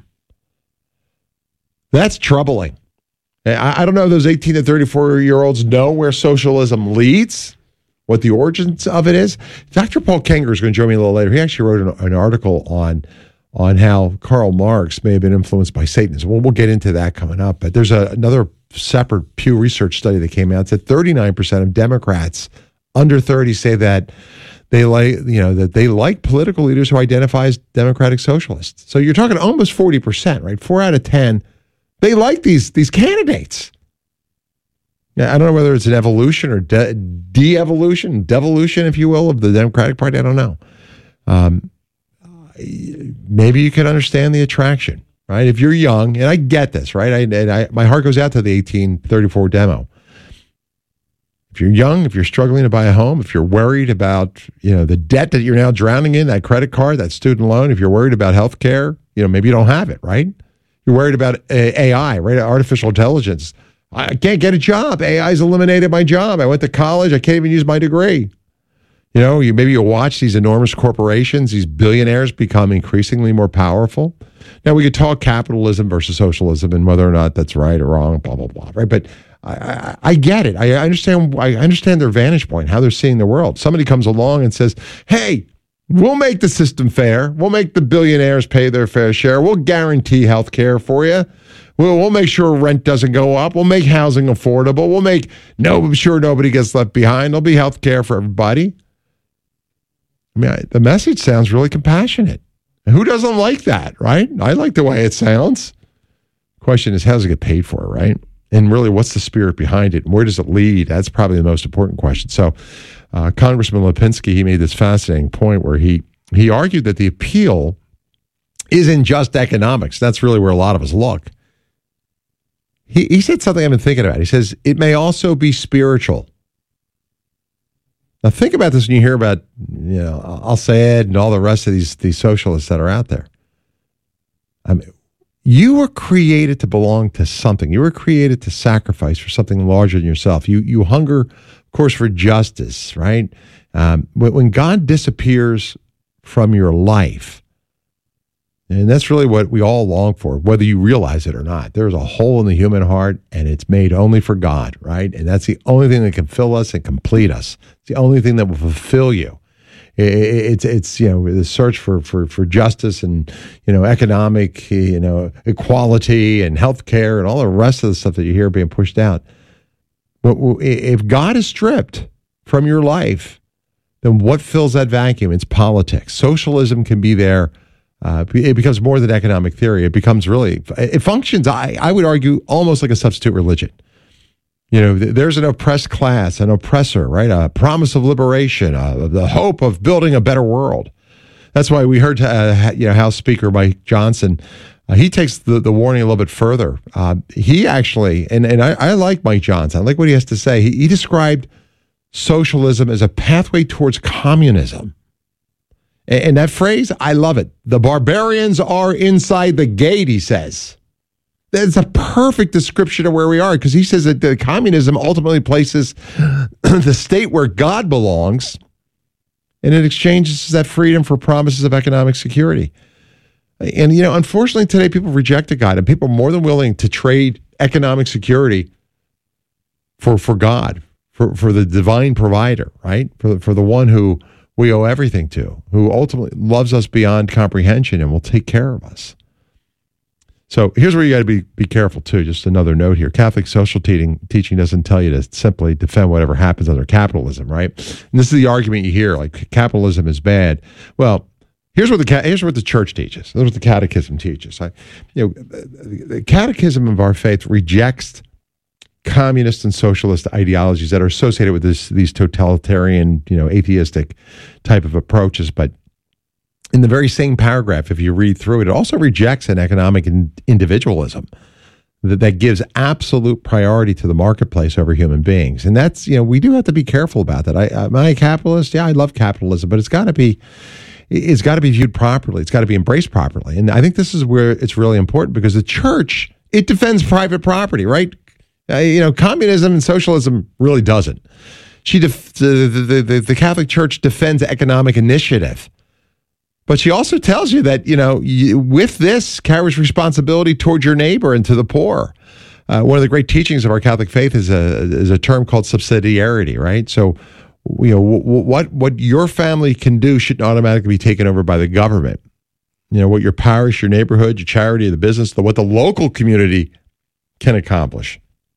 That's troubling. I, I don't know if those eighteen to thirty-four-year-olds know where socialism leads, what the origins of it is. Doctor Paul Kenger is going to join me a little later. He actually wrote an, an article on, on how Karl Marx may have been influenced by Satanism. Well, we'll get into that coming up. But there's a, another separate Pew Research study that came out that thirty-nine percent of Democrats under thirty say that they like, you know, that they like political leaders who identify as democratic socialists. So you're talking almost forty percent, right? Four out of ten, they like these these candidates. Yeah, I don't know whether it's an evolution or de- de-evolution, devolution, if you will, of the Democratic Party. I don't know. Um, maybe you can understand the attraction. Right, if you're young, and I get this, right? I, and I, my heart goes out to the eighteen thirty-four demo. If you're young, if you're struggling to buy a home, if you're worried about, you know, the debt that you're now drowning in, that credit card, that student loan, if you're worried about health care, you know, maybe you don't have it, right? You're worried about A I, right? Artificial intelligence. I can't get a job. A I's eliminated my job. I went to college. I can't even use my degree. You know, you maybe you watch these enormous corporations, these billionaires become increasingly more powerful. Now, we could talk capitalism versus socialism and whether or not that's right or wrong, blah, blah, blah, right? But I, I, I get it. I understand I understand their vantage point, how they're seeing the world. Somebody comes along and says, hey, we'll make the system fair. We'll make the billionaires pay their fair share. We'll guarantee health care for you. We'll, we'll make sure rent doesn't go up. We'll make housing affordable. We'll make no, sure nobody gets left behind. There'll be health care for everybody. I mean, I, the message sounds really compassionate. Who doesn't like that, right? I like the way it sounds. Question is, how does it get paid for, right? And really, what's the spirit behind it? And where does it lead? That's probably the most important question. So uh, Congressman Lipinski, he made this fascinating point where he he argued that the appeal isn't just economics. That's really where a lot of us look. He, he said something I've been thinking about. He says, it may also be spiritual. Now, think about this when you hear about, you know, Al-Sayed and all the rest of these, these socialists that are out there. I mean, you were created to belong to something. You were created to sacrifice for something larger than yourself. You you hunger, of course, for justice, right? Um, when God disappears from your life, and that's really what we all long for, whether you realize it or not. There's a hole in the human heart, and it's made only for God, right? And that's the only thing that can fill us and complete us. It's the only thing that will fulfill you. It's it's you know the search for for for justice and you know economic you know equality and healthcare and all the rest of the stuff that you hear being pushed out. If God is stripped from your life, then what fills that vacuum? It's politics. Socialism can be there. Uh, it becomes more than economic theory. It becomes really, it functions, I, I would argue, almost like a substitute religion. You know, there's an oppressed class, an oppressor, right? A promise of liberation, uh, the hope of building a better world. That's why we heard, uh, you know, House Speaker Mike Johnson, uh, he takes the, the warning a little bit further. Uh, he actually, and, and I, I like Mike Johnson, I like what he has to say. He, he described socialism as a pathway towards communism. And that phrase, I love it. The barbarians are inside the gate, he says. That's a perfect description of where we are, because he says that the communism ultimately places the state where God belongs, and it exchanges that freedom for promises of economic security. And, you know, unfortunately today people rejected God, and people are more than willing to trade economic security for for God, for, for the divine provider, right? For, for the one who we owe everything to, who ultimately loves us beyond comprehension and will take care of us. So here's where you got to be be careful too. Just another note here: Catholic social teaching teaching doesn't tell you to simply defend whatever happens under capitalism, right? And this is the argument you hear: like capitalism is bad. Well, here's what the here's what the church teaches. Here's what the Catechism teaches. I, you know, the Catechism of our faith rejects communist and socialist ideologies that are associated with this these totalitarian, you know, atheistic type of approaches, but in the very same paragraph, if you read through it, it also rejects an economic in- individualism that, that gives absolute priority to the marketplace over human beings. And that's, you know, we do have to be careful about that. I, am I a capitalist? Yeah, I love capitalism, but it's got to be, it's got to be viewed properly. It's got to be embraced properly. And I think this is where it's really important because the church, it defends private property, right? Uh, you know, communism and socialism really doesn't. She, def- the, the, the, the Catholic Church defends economic initiative. But she also tells you that, you know, you, with this carries responsibility toward your neighbor and to the poor. Uh, one of the great teachings of our Catholic faith is a is a term called subsidiarity, right? So, you know, w- what what your family can do shouldn't automatically be taken over by the government. You know, what your parish, your neighborhood, your charity, the business, the, what the local community can accomplish.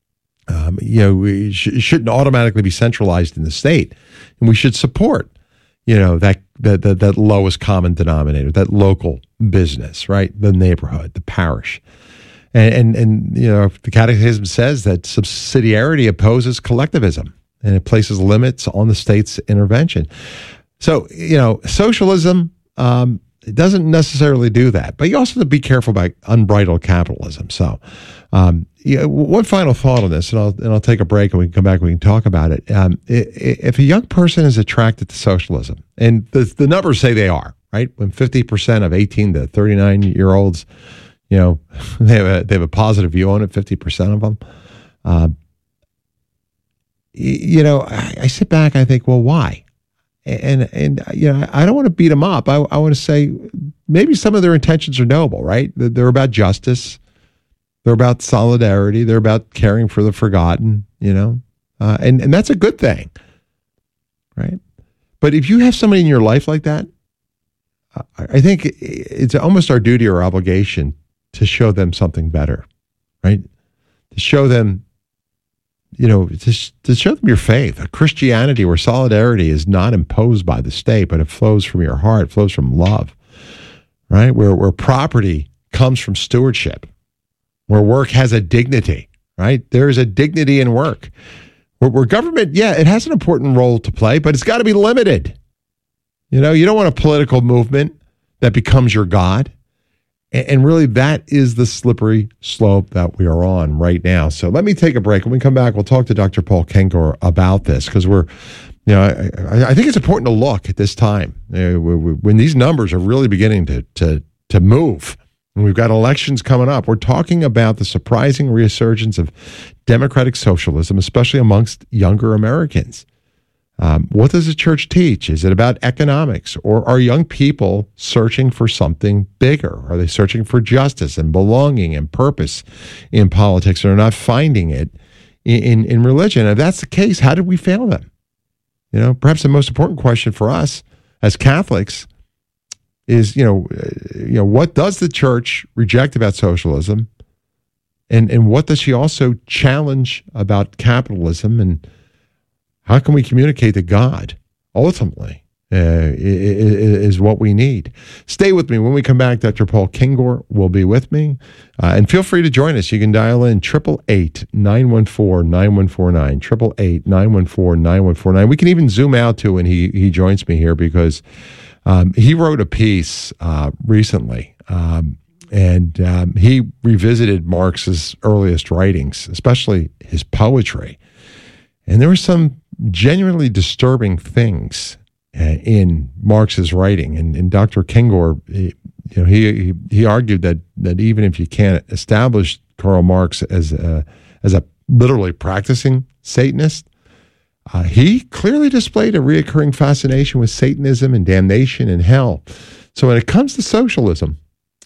Um, you know, we sh- shouldn't automatically be centralized in the state, and we should support, you know, that that that, that lowest common denominator, that local business, right? The neighborhood, the parish, and and, and you know, the Catechism says that subsidiarity opposes collectivism, and it places limits on the state's intervention. So, you know, socialism um, it doesn't necessarily do that, but you also have to be careful about unbridled capitalism. So, um, yeah, one final thought on this, and I'll and I'll take a break, and we can come back and we can talk about it. Um, if a young person is attracted to socialism, and the the numbers say they are, right? When fifty percent of eighteen to thirty-nine year olds, you know, they have a they have a positive view on it, fifty percent of them. Um, you know, I, I sit back, and I think, well, why? And, and you know, I don't want to beat them up. I, I want to say maybe some of their intentions are noble, right? They're about justice. They're about solidarity. They're about caring for the forgotten, you know, uh, and, and that's a good thing, right? But if you have somebody in your life like that, I think it's almost our duty or obligation to show them something better, right? To show them, you know, to, to show them your faith, a Christianity where solidarity is not imposed by the state, but it flows from your heart, flows from love, right? Where, where property comes from stewardship, where work has a dignity, right? There's a dignity in work. Where, where government, yeah, it has an important role to play, but it's got to be limited. You know, you don't want a political movement that becomes your God. And really, that is the slippery slope that we are on right now. So let me take a break. When we come back, we'll talk to Doctor Paul Kengor about this, because we're, you know, I, I think it's important to look at this time uh, when these numbers are really beginning to to to move. And we've got elections coming up. We're talking about the surprising resurgence of democratic socialism, especially amongst younger Americans. Um, what does the church teach? Is it about economics, or are young people searching for something bigger? Are they searching for justice and belonging and purpose in politics, and are not finding it in, in, in religion? If that's the case, how did we fail them? You know, perhaps the most important question for us as Catholics is, you know, uh, you know, what does the church reject about socialism, and and what does she also challenge about capitalism, and how can we communicate that God ultimately uh, is what we need? Stay with me. When we come back, Doctor Paul Kengor will be with me. Uh, and feel free to join us. You can dial in eight eight eight, nine one four, nine one four nine, eight eight eight, nine one four, nine one four nine. We can even zoom out to when he, he joins me here, because um, he wrote a piece uh, recently. Um, and um, he revisited Marx's earliest writings, especially his poetry. And there were some genuinely disturbing things uh, in Marx's writing, and, and Doctor Kengor, he, you know, he, he he argued that that even if you can't establish Karl Marx as a, as a literally practicing Satanist, uh, he clearly displayed a reoccurring fascination with Satanism and damnation and hell. So when it comes to socialism,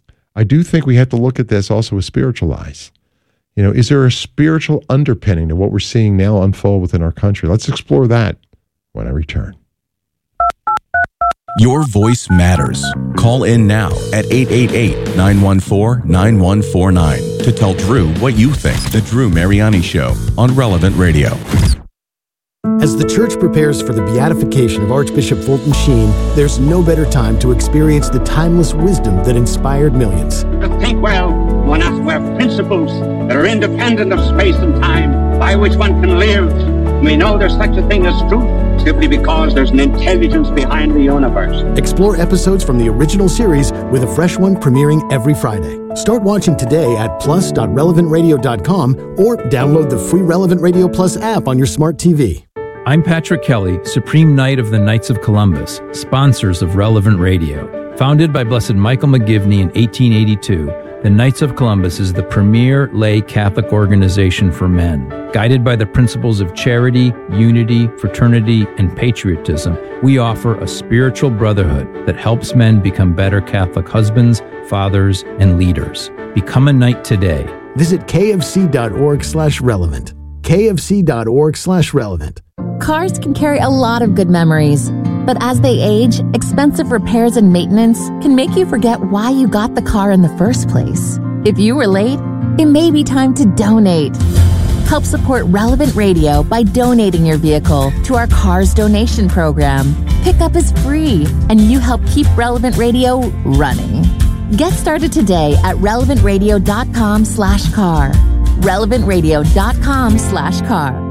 I do think we have to look at this also with spiritual eyes. You know, is there a spiritual underpinning to what we're seeing now unfold within our country? Let's explore that when I return. Your voice matters. Call in now at eight eight eight, nine one four, nine one four nine to tell Drew what you think. The Drew Mariani Show on Relevant Radio. As the church prepares for the beatification of Archbishop Fulton Sheen, there's no better time to experience the timeless wisdom that inspired millions. To think well, one has to have principles that are independent of space and time, by which one can live. We know there's such a thing as truth, simply because there's an intelligence behind the universe. Explore episodes from the original series with a fresh one premiering every Friday. Start watching today at plus dot relevant radio dot com or download the free Relevant Radio Plus app on your smart T V. I'm Patrick Kelly, Supreme Knight of the Knights of Columbus, sponsors of Relevant Radio. Founded by Blessed Michael McGivney in eighteen eighty-two, the Knights of Columbus is the premier lay Catholic organization for men. Guided by the principles of charity, unity, fraternity, and patriotism, we offer a spiritual brotherhood that helps men become better Catholic husbands, fathers, and leaders. Become a knight today. Visit kfc.org slash relevant. kfc.org slash relevant. Cars can carry a lot of good memories, but as they age, expensive repairs and maintenance can make you forget why you got the car in the first place. If you were late, it may be time to donate. Help support Relevant Radio by donating your vehicle to our Cars Donation Program. Pickup is free, and you help keep Relevant Radio running. Get started today at relevant radio dot com slash car. relevant radio dot com slash car.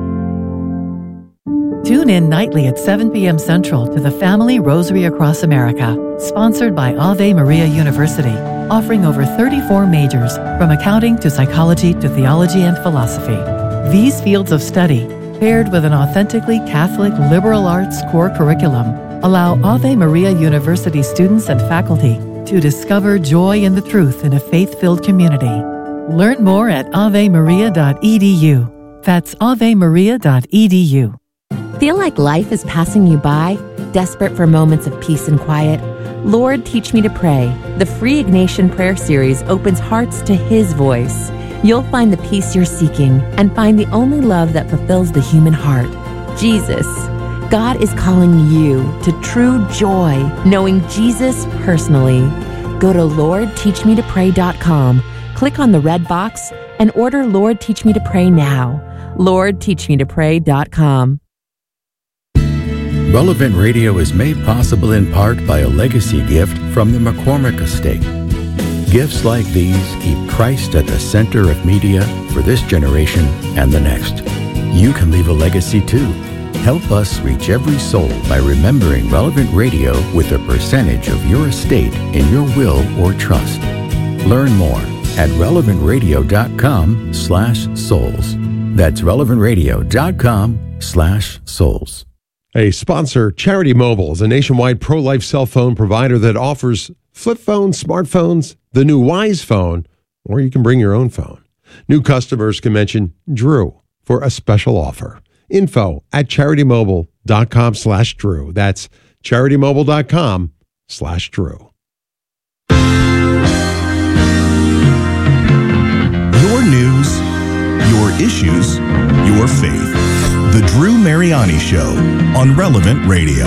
Tune in nightly at seven p.m. Central to the Family Rosary Across America, sponsored by Ave Maria University, offering over thirty-four majors, from accounting to psychology to theology and philosophy. These fields of study, paired with an authentically Catholic liberal arts core curriculum, allow Ave Maria University students and faculty to discover joy in the truth in a faith-filled community. Learn more at ave maria dot e d u. That's ave maria dot e d u. Feel like life is passing you by? Desperate for moments of peace and quiet? Lord, Teach Me to Pray. The free Ignatian Prayer Series opens hearts to His voice. You'll find the peace you're seeking and find the only love that fulfills the human heart, Jesus. God is calling you to true joy, knowing Jesus personally. Go to lord teach me to pray dot com, click on the red box, and order Lord Teach Me to Pray now. lord teach me to pray dot com. Relevant Radio is made possible in part by a legacy gift from the McCormick Estate. Gifts like these keep Christ at the center of media for this generation and the next. You can leave a legacy too. Help us reach every soul by remembering Relevant Radio with a percentage of your estate in your will or trust. Learn more at relevant radio dot com slash souls. That's relevant radio dot com slash souls. A sponsor, Charity Mobile, is a nationwide pro-life cell phone provider that offers flip phones, smartphones, the new Wise phone, or you can bring your own phone. New customers can mention Drew for a special offer. Info at charity-mobile.com slash Drew. That's charity-mobile.com slash Drew. Your news, your issues, your faith. The Drew Mariani Show on Relevant Radio.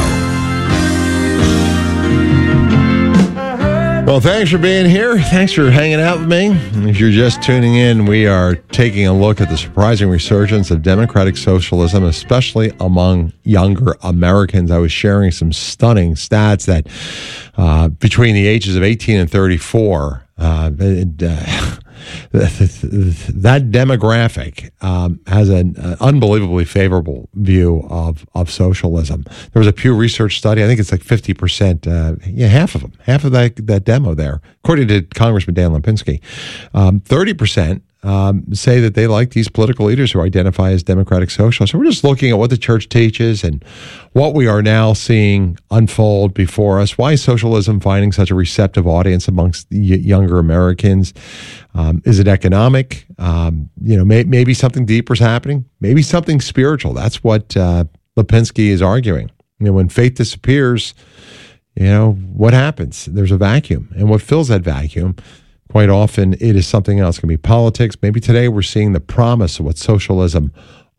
Well, thanks for being here. Thanks for hanging out with me. If you're just tuning in, we are taking a look at the surprising resurgence of democratic socialism, especially among younger Americans. I was sharing some stunning stats that uh, between the ages of eighteen and thirty-four, uh, it, uh, that demographic um, has an uh, unbelievably favorable view of, of socialism. There was a Pew Research study. I think it's like fifty percent, uh, yeah, half of them, half of that, that demo there, according to Congressman Dan Lipinski. Um, thirty percent um, say that they like these political leaders who identify as democratic socialists. So we're just looking at what the church teaches and what we are now seeing unfold before us. Why is socialism finding such a receptive audience amongst y- younger Americans? Um, is it economic? Um, you know, may, maybe something deeper is happening. Maybe something spiritual. That's what uh, Lipinski is arguing. You know, when faith disappears, you know, what happens? There's a vacuum. And what fills that vacuum, quite often, it is something else. It can be politics. Maybe today we're seeing the promise of what socialism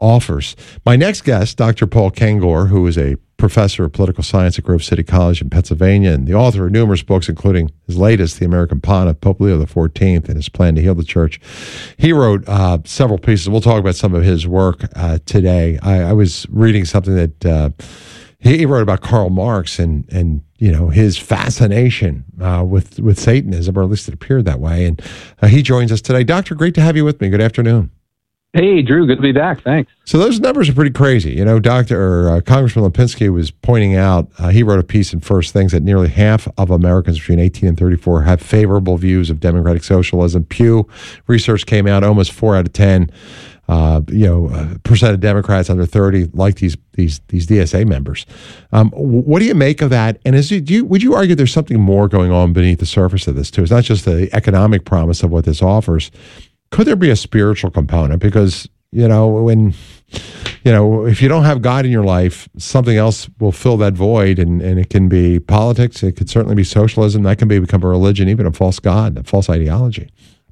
offers. My next guest, Doctor Paul Kengor, who is a professor of political science at Grove City College in Pennsylvania and the author of numerous books, including his latest, The American Pontiff, Pope Leo the fourteenth, and his plan to heal the church. He wrote uh, several pieces. We'll talk about some of his work uh, today. I, I was reading something that uh, he, he wrote about Karl Marx and, and you know, his fascination uh, with, with Satanism, or at least it appeared that way. And uh, he joins us today. Doctor, great to have you with me. Good afternoon. Hey, Drew, good to be back. Thanks. So those numbers are pretty crazy. You know, Doctor or uh, Congressman Lipinski was pointing out, uh, he wrote a piece in First Things that nearly half of Americans between eighteen and thirty-four have favorable views of democratic socialism. Pew Research came out, almost four out of ten, uh, you know, uh, percent of Democrats under thirty like these these these D S A members. Um, what do you make of that? And is it, do you, would you argue there's something more going on beneath the surface of this too? It's not just the economic promise of what this offers. Could there be a spiritual component? Because, you know, when, you know, if you don't have God in your life, something else will fill that void, and, and it can be politics. It could certainly be socialism. That can be become a religion, even a false God, a false ideology.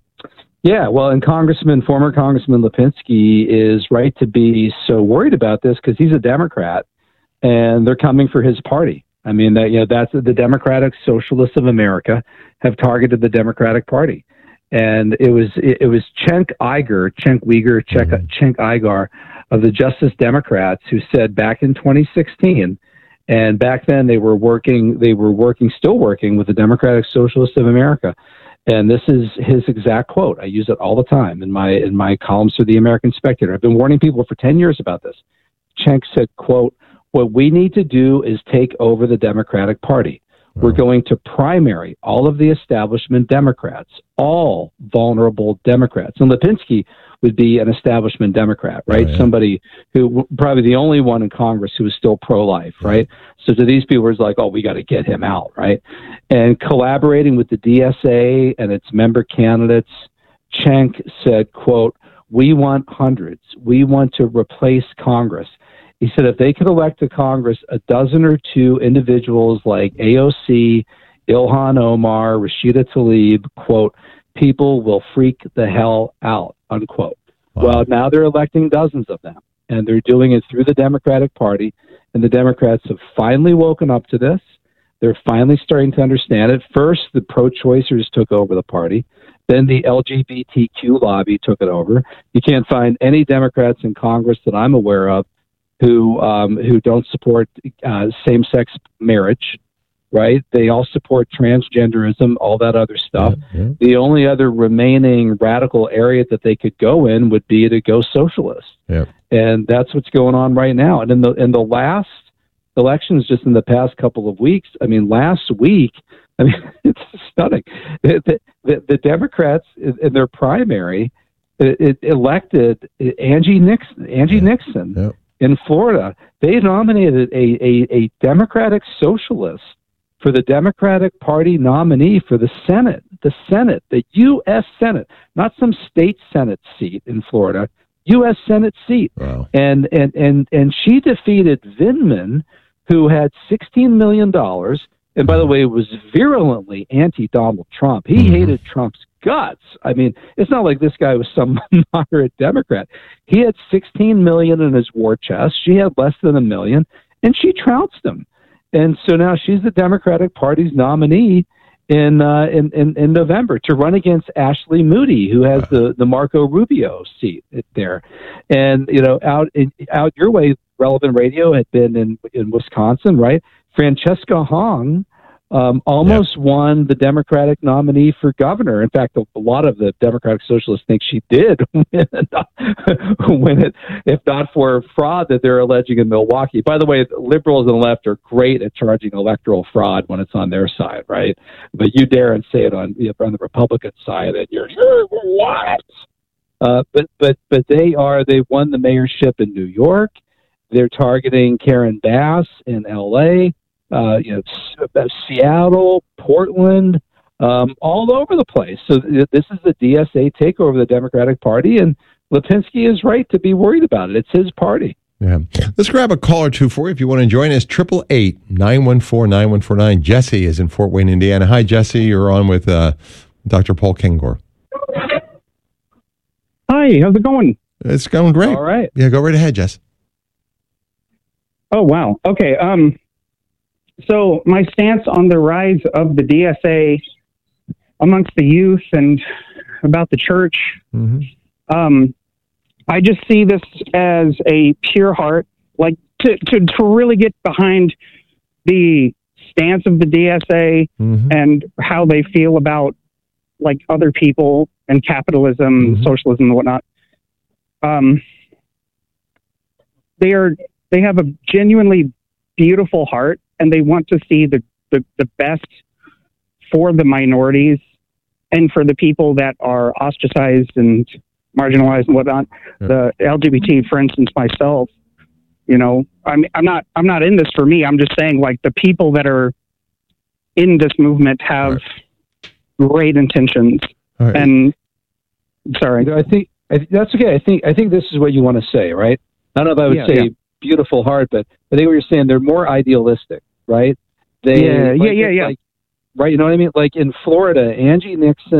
Yeah, well, and Congressman, former Congressman Lipinski is right to be so worried about this because he's a Democrat, and they're coming for his party. I mean, that you know, that's the Democratic Socialists of America have targeted the Democratic Party. And it was it, it was Cenk Uygur, Cenk Uygur, Cenk, mm-hmm. Cenk Uygur of the Justice Democrats who said back in twenty sixteen, and back then they were working, they were working, still working with the Democratic Socialists of America. And this is his exact quote. I use it all the time in my in my columns for the American Spectator. I've been warning people for ten years about this. Cenk said, quote, "What we need to do is take over the Democratic Party. We're going to primary all of the establishment Democrats, all vulnerable Democrats." And Lipinski would be an establishment Democrat, right? Oh, yeah. Somebody who probably the only one in Congress who is still pro-life, yeah. right? So to these people, it's like, oh, we got to get him out, right? And collaborating with the D S A and its member candidates, Cenk said, quote, "We want hundreds. We want to replace Congress." He said if they could elect to Congress a dozen or two individuals like A O C, Ilhan Omar, Rashida Tlaib, quote, "people will freak the hell out," unquote. Wow. Well, now they're electing dozens of them, and they're doing it through the Democratic Party, and the Democrats have finally woken up to this. They're finally starting to understand it. First, the pro-choicers took over the party. Then the L G B T Q lobby took it over. You can't find any Democrats in Congress that I'm aware of who um, who don't support uh, same-sex marriage, right? They all support transgenderism, all that other stuff. Yeah, yeah. The only other remaining radical area that they could go in would be to go socialist. Yeah. And that's what's going on right now. And in the in the last elections, just in the past couple of weeks, I mean, last week, I mean, it's stunning. The, the, the Democrats in their primary it, it elected Angie Nixon. Angie yeah. Nixon. Yeah. In Florida, they nominated a, a, a Democratic socialist for the Democratic Party nominee for the Senate, the Senate, the U S Senate, not some state Senate seat in Florida, U S Senate seat. Wow. And, and, and, and she defeated Vindman, who had sixteen million dollars, and by the way, was virulently anti-Donald Trump. He mm-hmm. hated Trump's guts. I mean, it's not like this guy was some moderate Democrat. He had sixteen million dollars in his war chest. She had less than a million, and she trounced him. And so now she's the Democratic Party's nominee in uh, in, in, in November to run against Ashley Moody, who has the, the Marco Rubio seat there. And, you know, out in, out your way, Relevant Radio had been in, in Wisconsin, right? Francesca Hong um, almost yep. won the Democratic nominee for governor. In fact, a, a lot of the Democratic Socialists think she did win it, if not for fraud that they're alleging in Milwaukee. By the way, liberals and the left are great at charging electoral fraud when it's on their side, right? But you dare and say it on, you know, on the Republican side, and you're, what? Uh, but but but they are. They won the mayorship in New York. They're targeting Karen Bass in L A, uh, you know, Seattle, Portland, um, all over the place. So th- this is the D S A takeover of the Democratic Party, and Lipinski is right to be worried about it. It's his party. Yeah. Let's grab a call or two for you if you want to join us. eight eight eight, nine one four, nine one four nine. Jesse is in Fort Wayne, Indiana. Hi, Jesse. You're on with uh, Doctor Paul Kengor. Hi, how's it going? It's going great. All right. Yeah, go right ahead, Jess. Oh, wow. Okay. Um, so my stance on the rise of the D S A amongst the youth and about the church, mm-hmm. um, I just see this as a pure heart, like to, to, to really get behind the stance of the D S A mm-hmm. and how they feel about like other people and capitalism, mm-hmm. socialism and whatnot. Um, they are, they have a genuinely beautiful heart and they want to see the, the, the best for the minorities and for the people that are ostracized and marginalized and whatnot. Yeah. The L G B T, for instance, myself, you know, I'm, I'm not, I'm not in this for me. I'm just saying like the people that are in this movement have right. great intentions right. and sorry. I think I, that's okay. I think, I think this is what you want to say, right? I don't know if I would yeah, say yeah. beautiful heart, but I think what you're saying, they're more idealistic, right? They, yeah, like, yeah, yeah, yeah. Like, right. You know what I mean? Like in Florida, Angie Nixon